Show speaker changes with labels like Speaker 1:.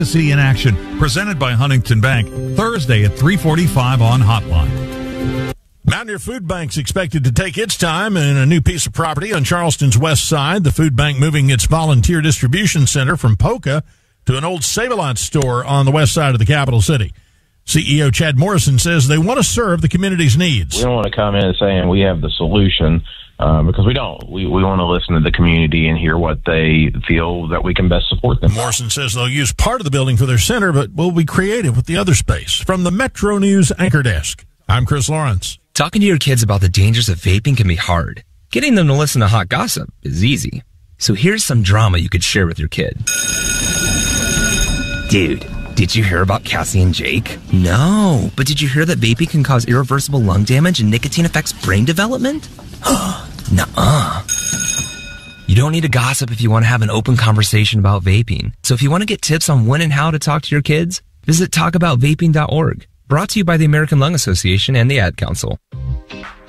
Speaker 1: City in Action, presented by Huntington Bank, Thursday at 3:45 on Hotline.
Speaker 2: Mountaineer Food Bank's expected to take its time in a new piece of property on Charleston's west side. The food bank moving its volunteer distribution center from Poca to an old Save-A-Lot store on the west side of the capital city. CEO Chad Morrison says they want to serve the community's needs.
Speaker 3: We don't want to come in saying we have the solution because we don't. We want to listen to the community and hear what they feel that we can best support them.
Speaker 2: Morrison says they'll use part of the building for their center, but will be creative with the other space. From the Metro News Anchor Desk, I'm Chris Lawrence.
Speaker 4: Talking to your kids about the dangers of vaping can be hard. Getting them to listen to hot gossip is easy. So here's some drama you could share with your kid. Dude, did you hear about Cassie and Jake? No, but did you hear that vaping can cause irreversible lung damage and nicotine affects brain development? Nuh-uh. You don't need to gossip if you want to have an open conversation about vaping. So if you want to get tips on when and how to talk to your kids, visit talkaboutvaping.org. Brought to you by the American Lung Association and the Ad Council.